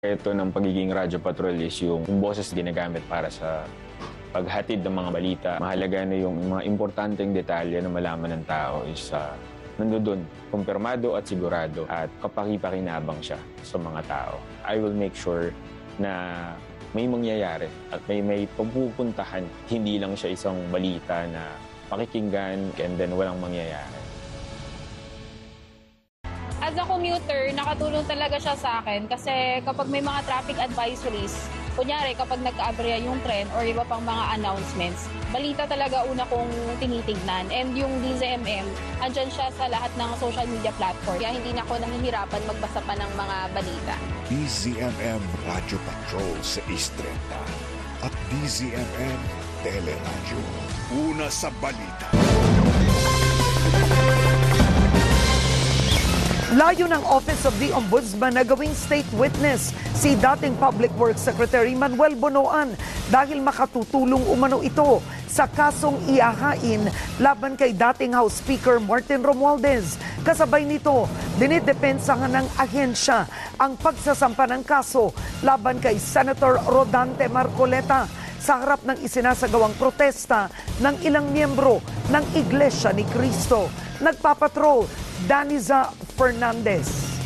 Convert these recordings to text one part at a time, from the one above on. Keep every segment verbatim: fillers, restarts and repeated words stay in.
Ito ng pagiging radyo patrol is yung, yung boses ginagamit para sa paghatid ng mga balita. Mahalaga na yung mga importanteng detalye na malaman ng tao is uh, nandoon, kumpirmado at sigurado at kapakipakinabang siya sa mga tao. I will make sure na may mangyayari at may may pagpupuntahan. Hindi lang siya isang balita na pakikinggan and then walang mangyayari. As a commuter, nakatulong talaga siya sa akin kasi kapag may mga traffic advisories, kunyari kapag nagka-aberya yung tren or iba pang mga announcements, balita talaga una kong tinitignan. And yung D Z M M, andyan siya sa lahat ng social media platform. Kaya hindi na ako nahihirapan magbasa pa ng mga balita. D Z M M Radio Patrol sa Istrenta at D Z M M Teleradio. Una sa balita. Layo ng Office of the Ombudsman na gawing state witness si dating Public Works Secretary Manuel Bonoan dahil makatutulong umano ito sa kasong iahain laban kay dating House Speaker Martin Romualdez. Kasabay nito, dinidepensahan ng ahensya ang pagsasampa ng kaso laban kay Senator Rodante Marcoleta sa harap ng isinasagawang protesta ng ilang miyembro ng Iglesia ni Cristo. Nagpapatrol, Daniza Fernandez.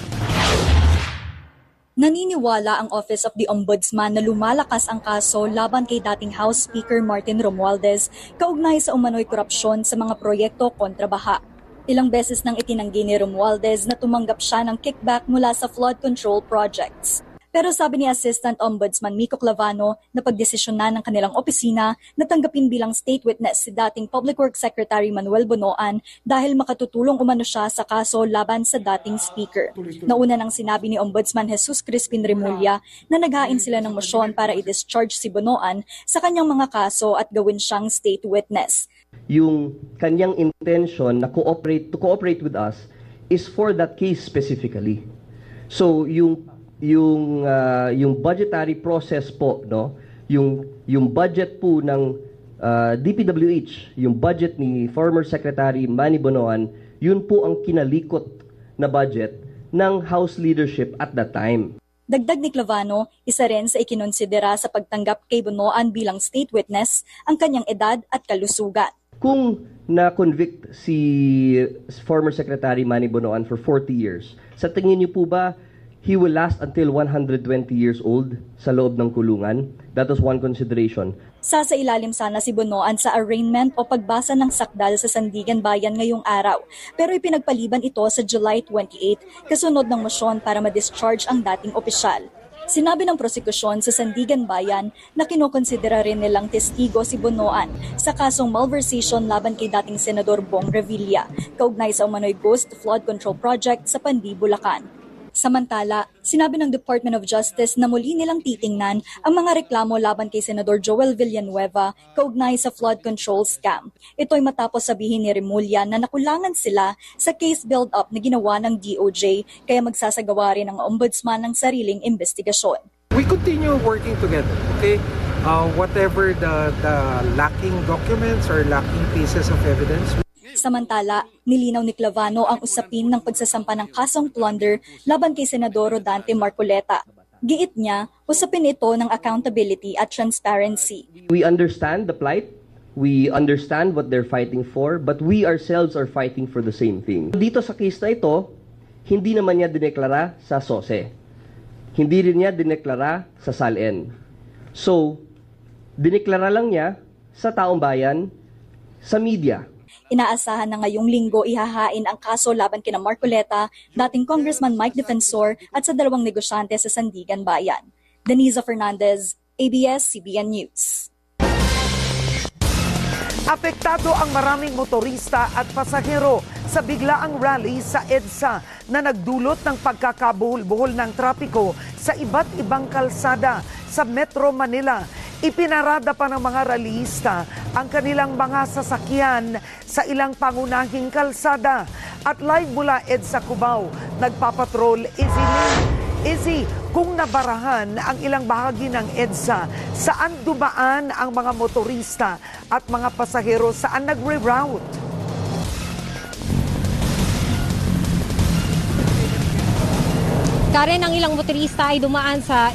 Naniniwala ang Office of the Ombudsman na lumalakas ang kaso laban kay dating House Speaker Martin Romualdez kaugnay sa umano'y korupsyon sa mga proyekto kontra baha. Ilang beses nang itinanggi ni Romualdez na tumanggap siya ng kickback mula sa flood control projects. Pero sabi ni Assistant Ombudsman Miko Clavano na pagdesisyonan ng kanilang opisina na tanggapin bilang state witness si dating Public Works Secretary Manuel Bonoan dahil makatutulong umano siya sa kaso laban sa dating speaker. Nauna nang sinabi ni Ombudsman Jesus Crispin Remulla na naghain sila ng mosyon para i-discharge si Bonoan sa kanyang mga kaso at gawin siyang state witness. Yung kanyang intention na cooperate to cooperate with us is for that case specifically. So yung yung uh, yung budgetary process po, no, yung yung budget po ng uh, D P W H, yung budget ni former Secretary Manny Bonoan, yun po ang kinalikot na budget ng House leadership at that time. Dagdag ni Clavano, isa rin sa ikinonsidera sa pagtanggap kay Bonoan bilang state witness ang kanyang edad at kalusugan. Kung na-convict si former Secretary Manny Bonoan for forty years, sa tingin niyo po ba he will last until one hundred twenty years old sa loob ng kulungan? That was one consideration. Sasa ilalim sana si Bonoan sa arraignment o pagbasa ng sakdal sa Sandigan Bayan ngayong araw. Pero ipinagpaliban ito sa July twenty-eighth, kasunod ng mosyon para ma-discharge ang dating opisyal. Sinabi ng prosekusyon sa Sandigan Bayan na kinokonsidera rin nilang testigo si Bonoan sa kasong malversation laban kay dating Senador Bong Revilla, kaugnay sa umano'y Ghost Flood Control Project sa Pandi, Bulacan. Samantala, sinabi ng Department of Justice na muli nilang titingnan ang mga reklamo laban kay Senador Joel Villanueva kaugnay sa flood control scam. Ito'y matapos sabihin ni Remulla na nakulangan sila sa case build-up na ginawa ng D O J kaya magsasagawa rin ang ombudsman ng sariling investigasyon. We continue working together, okay? Uh, whatever the, the lacking documents or lacking pieces of evidence. Samantala, nilinaw ni Clavano ang usapin ng pagsasampa ng kasong plunder laban kay Senador Rodante Marcoleta. Giit niya, usapin ito ng accountability at transparency. We understand the plight, we understand what they're fighting for, but we ourselves are fighting for the same thing. Dito sa case na ito, hindi naman niya dineklara sa S O S E. Hindi rin niya dineklara sa S A L N. So, dineklara lang niya sa taong bayan, sa media. Inaasahan na ngayong linggo ihahain ang kaso laban kina Marcoleta, dating Congressman Mike Defensor at sa dalawang negosyante sa Sandigan Bayan. Daniza Fernandez, A B S C B N News. Apektado ang maraming motorista at pasahero sa biglaang rally sa EDSA na nagdulot ng pagkakabuhol-buhol ng trapiko sa iba't ibang kalsada sa Metro Manila. Ipinarada pa ng mga rallyista ang kanilang mga sasakyan sa ilang pangunahing kalsada. At live mula EDSA Cubao, nagpapatrol Izzy Lee. Izzy, kung nabarahan ang ilang bahagi ng EDSA, saan dumaan ang mga motorista at mga pasahero, saan nagre-route? Karen, ang ilang motorista ay dumaan sa